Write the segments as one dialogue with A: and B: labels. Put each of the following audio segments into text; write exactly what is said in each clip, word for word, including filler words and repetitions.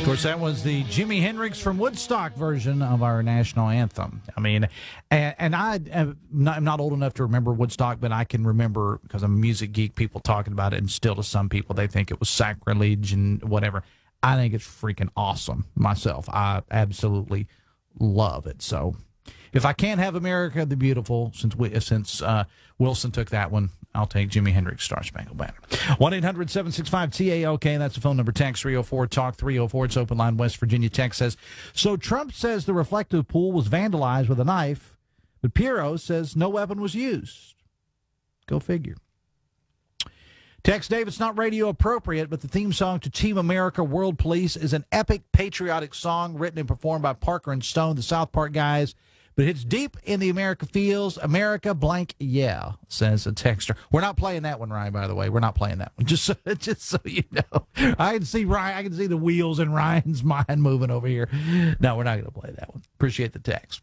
A: course, that was the Jimi Hendrix from Woodstock version of our national anthem. I mean, and, and I, I'm not, I'm not old enough to remember Woodstock, but I can remember, because I'm a music geek, people talking about it, and still to some people, they think it was sacrilege and whatever. I think it's freaking awesome myself. I absolutely love it. So if I can't have America the Beautiful, since we, since uh, Wilson took that one, I'll take Jimi Hendrix, Star Spangled Banner. one eight hundred seven six five T A L K, that's the phone number. Text three oh four talk three oh four. It's open line. West Virginia text says, so Trump says the reflective pool was vandalized with a knife, but Pirro says no weapon was used. Go figure. Text Dave, it's not radio appropriate, but the theme song to Team America World Police is an epic patriotic song written and performed by Parker and Stone, the South Park guys. But it's deep in the America feels. America blank, yeah, says a texter. We're not playing that one, Ryan, by the way. We're not playing that one. Just so, just so you know. I can see Ryan, I can see the wheels in Ryan's mind moving over here. No, we're not going to play that one. Appreciate the text.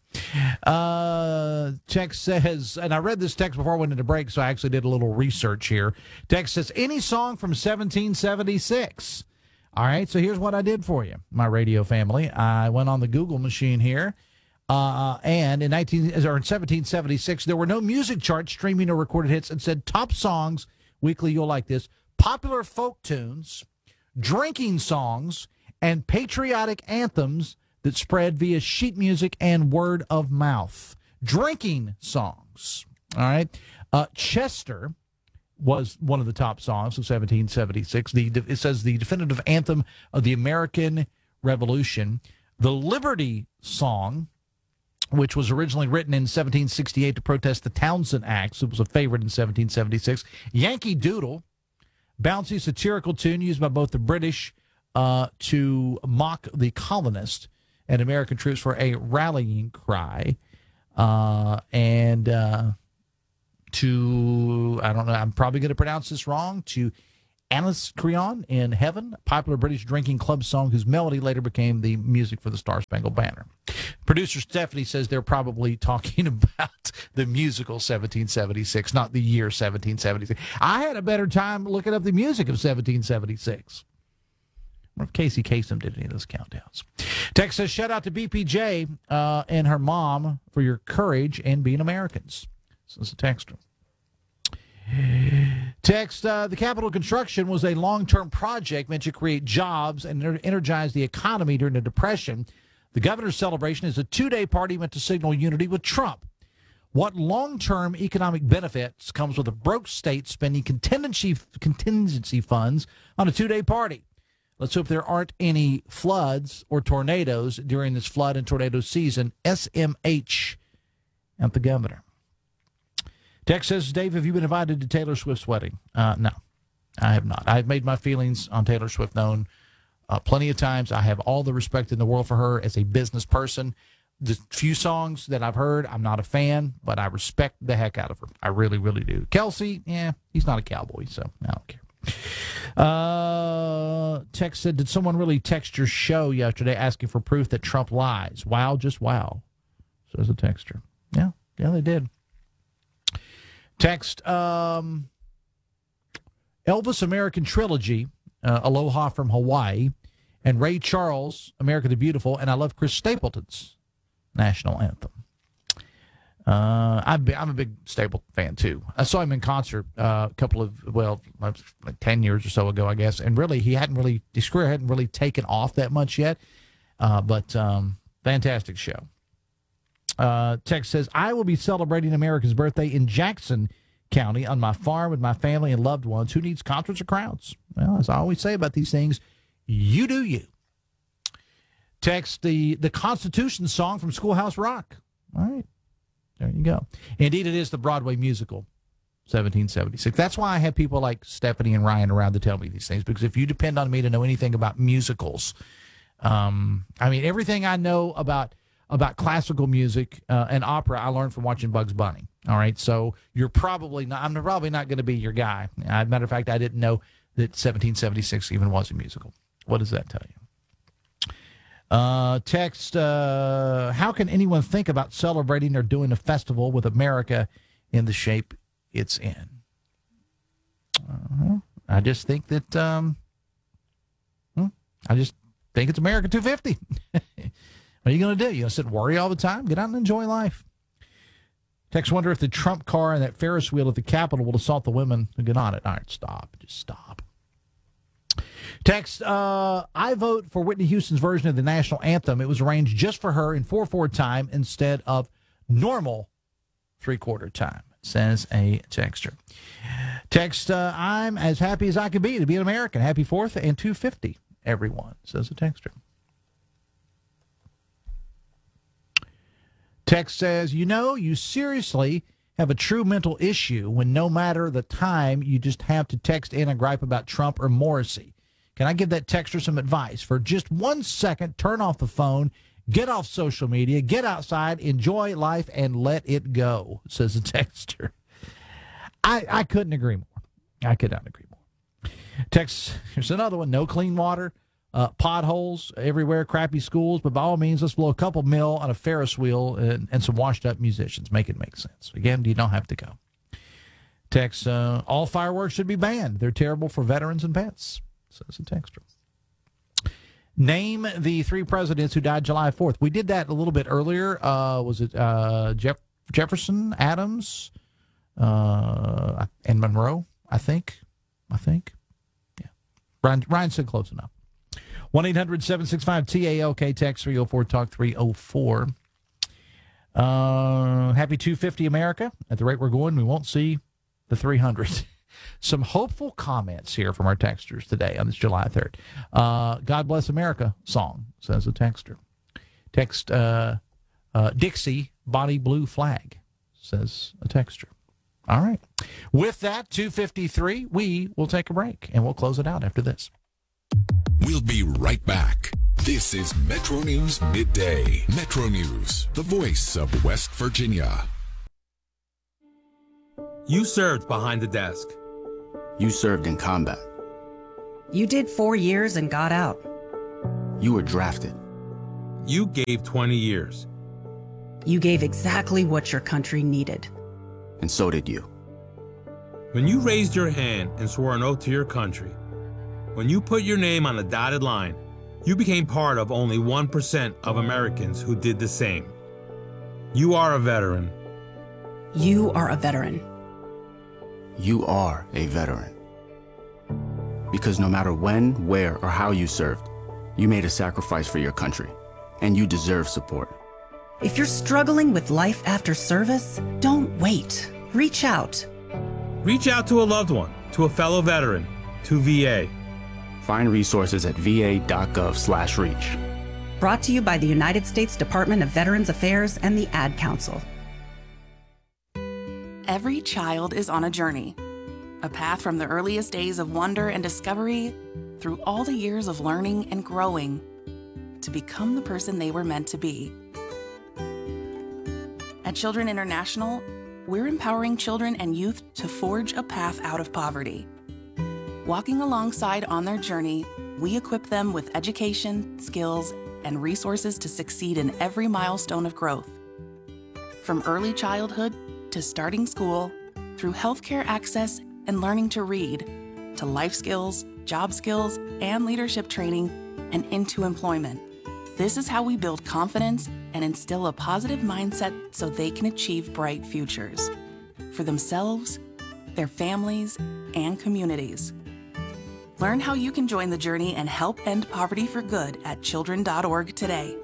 A: Uh, text says, and I read this text before I went into break, so I actually did a little research here. Text says, any song from seventeen seventy-six. All right, so here's what I did for you, my radio family. I went on the Google machine here. Uh, and in nineteen or in seventeen seventy-six, there were no music charts, streaming, or recorded hits. And said top songs, weekly, you'll like this, popular folk tunes, drinking songs, and patriotic anthems that spread via sheet music and word of mouth. Drinking songs. All right. Uh, Chester was one of the top songs of seventeen seventy-six. The, it says the definitive anthem of the American Revolution. The Liberty Song, which was originally written in seventeen sixty-eight to protest the Townsend Acts. It was a favorite in seventeen seventy-six. Yankee Doodle, bouncy satirical tune used by both the British uh, to mock the colonists and American troops for a rallying cry. Uh, and uh, to, I don't know, I'm probably going to pronounce this wrong, to Anacreon in Heaven, a popular British drinking club song whose melody later became the music for the Star Spangled Banner. Producer Stephanie says they're probably talking about the musical seventeen seventy-six, not the year seventeen seventy-six. I had a better time looking up the music of seventeen seventy-six. I wonder if Casey Kasem did any of those countdowns. Text says, shout out to B P J uh, and her mom for your courage and being Americans. This is a texter. Text, uh, the Capitol construction was a long-term project meant to create jobs and energize the economy during the Depression. The governor's celebration is a two-day party meant to signal unity with Trump. What long-term economic benefits comes with a broke state spending contingency contingency funds on a two-day party? Let's hope there aren't any floods or tornadoes during this flood and tornado season. S M H at the governor. Text says, Dave, have you been invited to Taylor Swift's wedding? Uh, no, I have not. I've made my feelings on Taylor Swift known uh, plenty of times. I have all the respect in the world for her as a business person. The few songs that I've heard, I'm not a fan, but I respect the heck out of her. I really, really do. Kelsey, yeah, he's not a cowboy, so I don't care. Uh, text said, did someone really text your show yesterday asking for proof that Trump lies? Wow, just wow, says a texter. Yeah, yeah, they did. Text, um, Elvis American Trilogy, uh, Aloha from Hawaii, and Ray Charles, America the Beautiful, and I love Chris Stapleton's national anthem. Uh, I'm, I'm a big Stapleton fan, too. I saw him in concert uh, a couple of, well, like ten years or so ago, I guess, and really, he hadn't really, his career hadn't really taken off that much yet, uh, but um, fantastic show. Uh, text says, I will be celebrating America's birthday in Jackson County on my farm with my family and loved ones. Who needs concerts or crowds? Well, as I always say about these things, you do you. Text, the, the Constitution song from Schoolhouse Rock. All right. There you go. Indeed, it is the Broadway musical, seventeen seventy-six. That's why I have people like Stephanie and Ryan around to tell me these things, because if you depend on me to know anything about musicals, um, I mean, everything I know about about classical music uh, and opera, I learned from watching Bugs Bunny. All right, so you're probably not, I'm probably not going to be your guy. As a matter of fact, I didn't know that seventeen seventy-six even was a musical. What does that tell you? Uh, text, uh, how can anyone think about celebrating or doing a festival with America in the shape it's in? Uh, I just think that, um, I just think it's America two fifty. What are you going to do? You going to sit and worry all the time? Get out and enjoy life. Text wonder if the Trump car and that Ferris wheel at the Capitol will assault the women who get on it. All right, stop. Just stop. Text, uh, I vote for Whitney Houston's version of the national anthem. It was arranged just for her in four four time instead of normal three-quarter time, says a texter. Text, uh, I'm as happy as I can be to be an American. Happy fourth and two fifty, everyone, says a texter. Text says, you know, you seriously have a true mental issue when no matter the time, you just have to text in and gripe about Trump or Morrissey. Can I give that texter some advice? For just one second, turn off the phone, get off social media, get outside, enjoy life, and let it go, says a texter. I, I couldn't agree more. I could not agree more. Text, here's another one. No clean water, uh, potholes everywhere, crappy schools, but by all means, let's blow a couple mil on a Ferris wheel and, and some washed-up musicians. Make it make sense. Again, you don't have to go. Text, uh, all fireworks should be banned. They're terrible for veterans and pets, says a texter. Name the three presidents who died July fourth. We did that a little bit earlier. Uh, was it uh, Jeff- Jefferson, Adams, uh, and Monroe, I think. I think. Yeah. Ryan, Ryan said close enough. one eight hundred seven six five T A L K, text three oh four, talk three oh four. Uh, happy two fifty America. At the rate we're going, we won't see the three hundred. Some hopeful comments here from our texters today on this July third. Uh, God Bless America song, says a texter. Text, uh, uh, Dixie, Body Blue Flag, says a texter. All right. With that, two fifty-three, we will take a break, and we'll close it out after this.
B: We'll be right back. This is Metro News Midday. Metro News, the voice of West Virginia.
C: You served behind the desk.
D: You served in combat.
E: You did four years and got out.
D: You were drafted.
C: You gave twenty years.
E: You gave exactly what your country needed.
D: And so did you.
C: When you raised your hand and swore an oath to your country, when you put your name on a dotted line, you became part of only one percent of Americans who did the same. You are a veteran.
E: You are a veteran.
D: You are a veteran. Because no matter when, where, or how you served, you made a sacrifice for your country, and you deserve support.
E: If you're struggling with life after service, don't wait. Reach out.
C: Reach out to a loved one, to a fellow veteran, to V A.
D: Find resources at va.gov slash reach.
E: Brought to you by the United States Department of Veterans Affairs and the Ad Council.
F: Every child is on a journey, a path from the earliest days of wonder and discovery through all the years of learning and growing to become the person they were meant to be. At Children International, we're empowering children and youth to forge a path out of poverty. Walking alongside on their journey, we equip them with education, skills, and resources to succeed in every milestone of growth. From early childhood to starting school, through healthcare access and learning to read, to life skills, job skills, and leadership training, and into employment. This is how we build confidence and instill a positive mindset so they can achieve bright futures for themselves, their families, and communities. Learn how you can join the journey and help end poverty for good at children dot org today.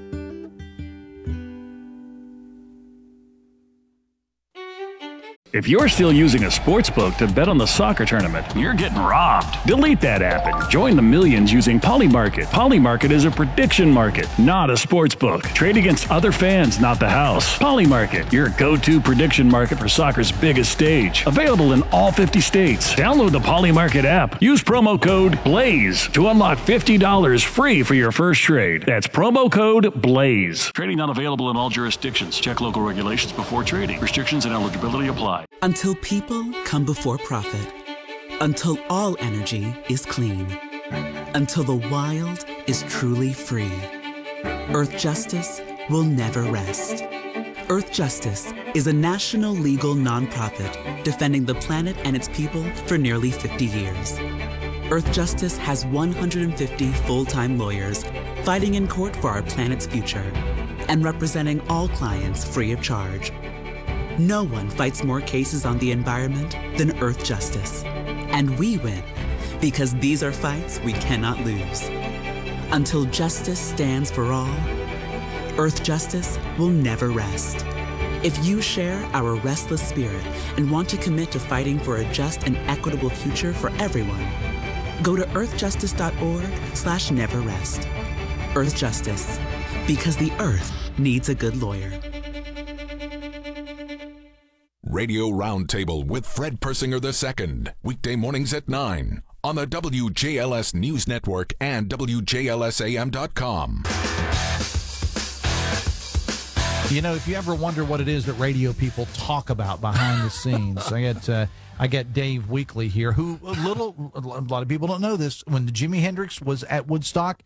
G: If you're still using a sportsbook to bet on the soccer tournament, you're getting robbed. Delete that app and join the millions using Polymarket. Polymarket is a prediction market, not a sportsbook. Trade against other fans, not the house. Polymarket, your go-to prediction market for soccer's biggest stage. Available in all fifty states. Download the Polymarket app. Use promo code BLAZE to unlock fifty dollars free for your first trade. That's promo code BLAZE. Trading not available in all jurisdictions. Check local regulations before trading. Restrictions and eligibility apply.
H: Until people come before profit. Until all energy is clean. Until the wild is truly free. Earth Justice will never rest. Earth Justice is a national legal nonprofit defending the planet and its people for nearly fifty years. Earth Justice has one hundred fifty full-time lawyers fighting in court for our planet's future and representing all clients free of charge. No one fights more cases on the environment than Earth Justice. And we win because these are fights we cannot lose. Until justice stands for all, Earth Justice will never rest. If you share our restless spirit and want to commit to fighting for a just and equitable future for everyone, go to earthjustice.org slash never rest. Earth Justice, because the Earth needs a good lawyer.
B: Radio Roundtable with Fred Persinger the Second, weekday mornings at nine on the W J L S News Network and W J L S A M dot com.
A: You know, if you ever wonder what it is that radio people talk about behind the scenes, I get uh, I get Dave Weekly here, who a little a lot of people don't know this. When Jimi Hendrix was at Woodstock,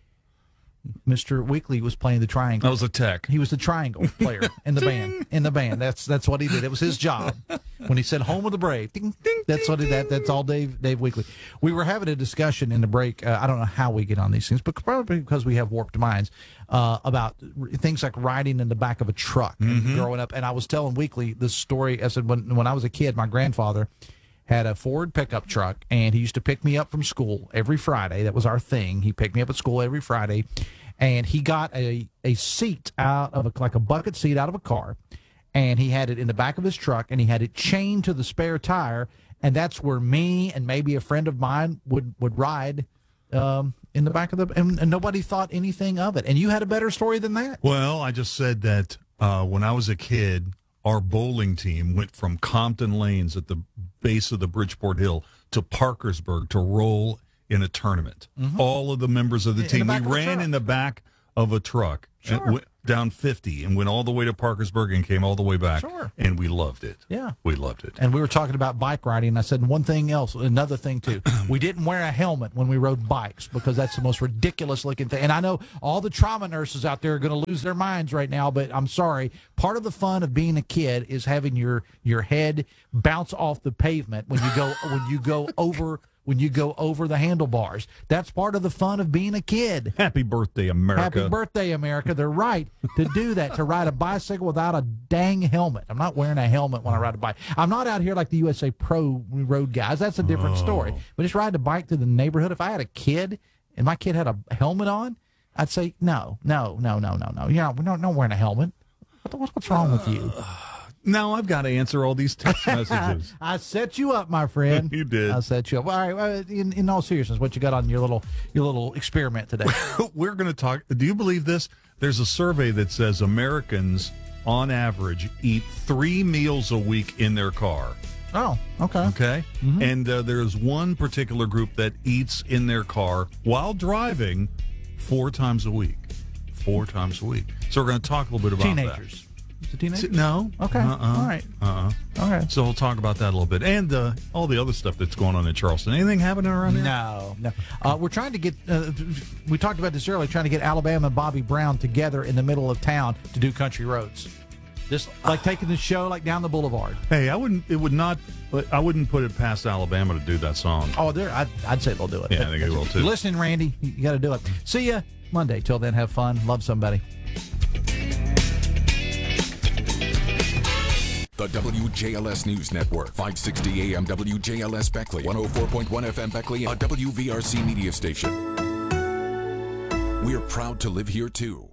A: Mister Weekly was playing the triangle.
I: That was a tech.
A: He was the triangle player in the band. In the band, that's that's what he did. It was his job. When he said "Home of the Brave," ding, ding, that's what he, that that's all. Dave Dave Weekly. We were having a discussion in the break. Uh, I don't know how we get on these things, but probably because we have warped minds uh, about things like riding in the back of a truck
I: Mm-hmm.
A: and growing up. And I was telling Weekly this story. I said when when I was a kid, my grandfather had a Ford pickup truck, and he used to pick me up from school every Friday. That was our thing. He picked me up at school every Friday, and he got a, a seat out of a, like a bucket seat out of a car, and he had it in the back of his truck, and he had it chained to the spare tire, and that's where me and maybe a friend of mine would, would ride um, in the back of the, and, and nobody thought anything of it. And you had a better story than that?
I: Well, I just said that uh, when I was a kid, our bowling team went from Compton Lanes at the base of the Bridgeport Hill to Parkersburg to roll in a tournament. Mm-hmm. All of the members of the
A: In
I: team,
A: the
I: we ran in the back of a truck
A: Sure.
I: and went down fifty and went all the way to Parkersburg and came all the way back.
A: Sure.
I: And we loved it.
A: Yeah.
I: We loved it.
A: And we were talking about bike riding, and I said, and one thing else, another thing too, we didn't wear a helmet when we rode bikes because that's the most ridiculous looking thing. And I know all the trauma nurses out there are going to lose their minds right now, but I'm sorry. Part of the fun of being a kid is having your your head bounce off the pavement when you go when you go over when you go over the handlebars. That's part of the fun of being a kid.
I: Happy birthday, America.
A: Happy birthday, America. They're right to do that, to ride a bicycle without a dang helmet. I'm not wearing a helmet when I ride a bike. I'm not out here like the U S A Pro road guys. That's a different
I: Oh.
A: story. But just riding a bike through the neighborhood. If I had a kid and my kid had a helmet on, I'd say, no, no, no, no, no, no. You're not, we're not, not wearing a helmet. What, what's wrong with you?
I: Now I've got to answer all these text messages.
A: I set you up, my friend.
I: You did.
A: I set you up. All right. Well, in, in all seriousness, what you got on your little your little experiment today?
I: We're going to talk. Do you believe this? There's a survey that says Americans, on average, eat three meals a week in their car.
A: Oh, okay.
I: Okay. Mm-hmm. And uh, there's one particular group that eats in their car while driving four times a week. Four times a week. So we're going to talk a little bit about
A: Teenagers. Is it teenagers?
I: that. No.
A: Okay.
I: Uh-uh.
A: All right.
I: Uh-uh.
A: All right.
I: So we'll talk about that a little bit. And uh, all the other stuff that's going on in Charleston. Anything happening around there?
A: No, no. Uh, we're trying to get, uh, we talked about this earlier, trying to get Alabama and Bobby Brown together in the middle of town to do country roads. Just like taking the show like down the boulevard.
I: Hey, I wouldn't, it would not, I wouldn't put it past Alabama to do that song.
A: Oh, there, I'd, I'd say they'll do it.
I: Yeah, I think they will too.
A: You're listening, Randy. You, you got to do it. See ya Monday. Till then, have fun. Love somebody.
B: The W J L S News Network, five sixty A M W J L S Beckley, one oh four point one F M Beckley, a W V R C media station. We're proud to live here too.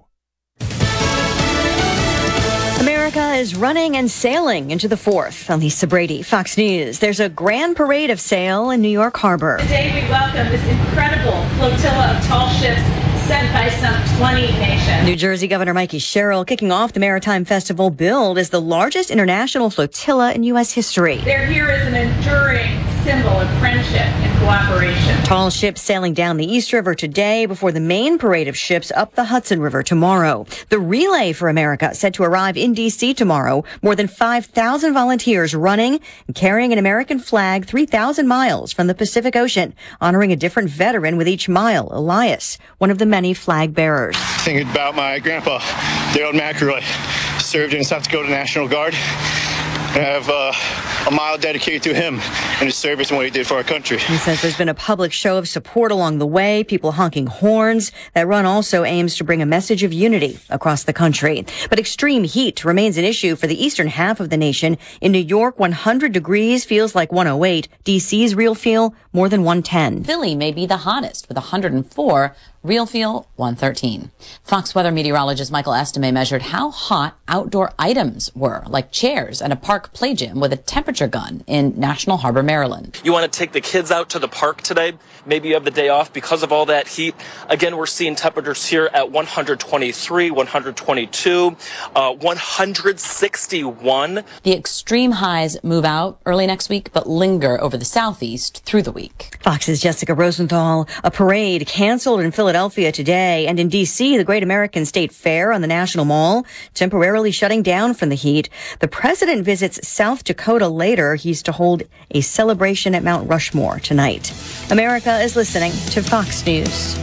J: America is running and sailing into the fourth. I'm Lisa Brady, Fox News. There's a grand parade of sail in New York Harbor.
K: Today we welcome this incredible flotilla of tall ships sent by some twenty nations.
J: New Jersey Governor Mikey Sherrill kicking off the Maritime Festival billed as the largest international flotilla in U S history.
K: They're here as an enduring symbol of friendship and cooperation.
J: Tall ships sailing down the East River today before the main parade of ships up the Hudson River tomorrow. The Relay for America set to arrive in D C tomorrow. More than five thousand volunteers running and carrying an American flag three thousand miles from the Pacific Ocean, honoring a different veteran with each mile. Elias, one of the many flag bearers.
L: Thinking about my grandpa, Daryl McElroy, served in South Dakota National Guard. I have uh, a mile dedicated to him and his service and what he did for our country.
J: He says there's been a public show of support along the way, people honking horns. That run also aims to bring a message of unity across the country. But extreme heat remains an issue for the eastern half of the nation. In New York, one hundred degrees feels like one oh eight. D C's real feel more than one ten.
M: Philly may be the hottest with one hundred four. Real feel one thirteen. Fox weather meteorologist Michael Estime measured how hot outdoor items were, like chairs and a park play gym with a temperature gun in National Harbor, Maryland.
N: You want to take the kids out to the park today? Maybe you have the day off because of all that heat. Again, we're seeing temperatures here at one hundred twenty-three, one hundred twenty-two, uh, one hundred sixty-one.
M: The extreme highs move out early next week, but linger over the southeast through the week.
J: Fox's Jessica Rosenthal. A parade canceled in Philadelphia today, and in D C, the Great American State Fair on the National Mall temporarily shutting down from the heat. The president visits South Dakota later. He's to hold a celebration at Mount Rushmore tonight. America is listening to Fox News.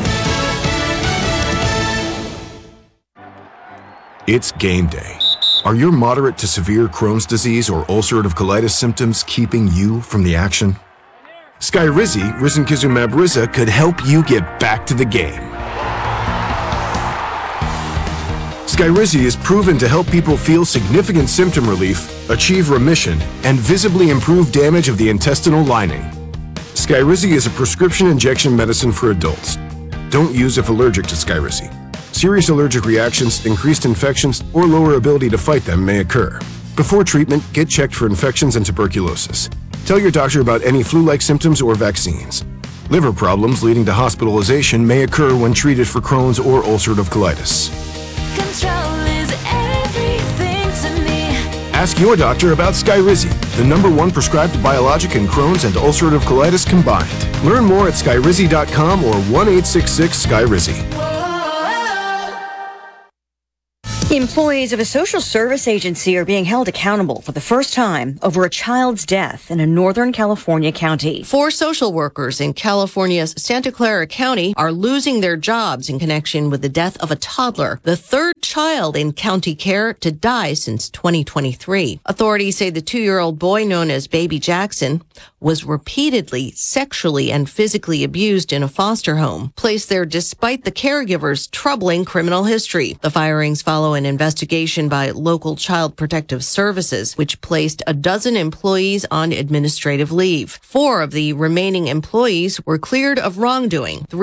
O: It's game day. Are your moderate to severe Crohn's disease or ulcerative colitis symptoms keeping you from the action? Skyrizi, risankizumab Riza, could help you get back to the game. Skyrizi is proven to help people feel significant symptom relief, achieve remission, and visibly improve damage of the intestinal lining. Skyrizi is a prescription injection medicine for adults. Don't use if allergic to Skyrizi. Serious allergic reactions, increased infections, or lower ability to fight them may occur. Before treatment, get checked for infections and tuberculosis. Tell your doctor about any flu-like symptoms or vaccines. Liver problems leading to hospitalization may occur when treated for Crohn's or ulcerative colitis.
P: Control is everything to me.
O: Ask your doctor about Skyrizi, the number one prescribed biologic in Crohn's and ulcerative colitis combined. Learn more at skyrizi dot com or one eight six six Skyrizi.
J: Employees of a social service agency are being held accountable for the first time over a child's death in a Northern California county.
Q: Four social workers in California's Santa Clara County are losing their jobs in connection with the death of a toddler, the third child in county care to die since twenty twenty-three. Authorities say the two-year-old boy known as Baby Jackson was repeatedly sexually and physically abused in a foster home, placed there despite the caregiver's troubling criminal history. The firings follow an investigation by local Child Protective Services, which placed a dozen employees on administrative leave. Four of the remaining employees were cleared of wrongdoing.